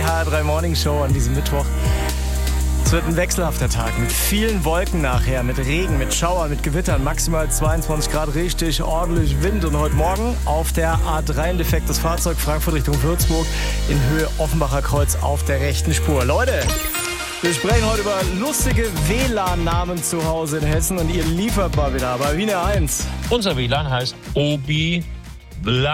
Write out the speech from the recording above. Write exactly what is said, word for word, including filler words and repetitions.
H R drei Morning Show an diesem Mittwoch. Es wird ein wechselhafter Tag mit vielen Wolken nachher, mit Regen, mit Schauern, mit Gewittern, maximal zweiundzwanzig Grad, richtig ordentlich Wind. Und heute Morgen auf der A drei ein defektes Fahrzeug, Frankfurt Richtung Würzburg, in Höhe Offenbacher Kreuz auf der rechten Spur. Leute, wir sprechen heute über lustige W L A N-Namen zu Hause in Hessen und ihr liefert mal wieder bei Wiener eins. Unser W L A N heißt Obi Bla.